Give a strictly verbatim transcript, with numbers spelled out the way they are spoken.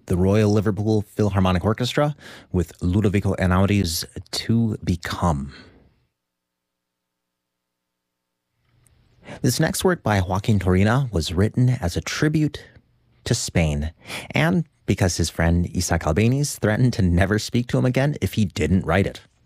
the Royal Liverpool Philharmonic Orchestra with Ludovico Einaudí's To Become. This next work by Joaquin Turina was written as a tribute to Spain, and because his friend Isaac Albéniz threatened to never speak to him again if he didn't write it.